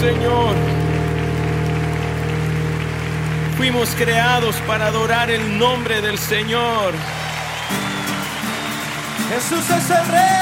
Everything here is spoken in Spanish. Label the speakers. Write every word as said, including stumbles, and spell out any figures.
Speaker 1: Señor. Fuimos creados para adorar el nombre del Señor.
Speaker 2: Jesús es el Rey.